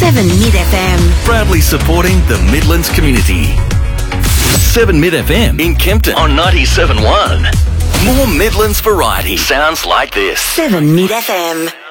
7 Mid FM. Proudly supporting the Midlands community. 7 Mid FM in Kempton on 97.1. More Midlands variety sounds like this. 7 Mid FM.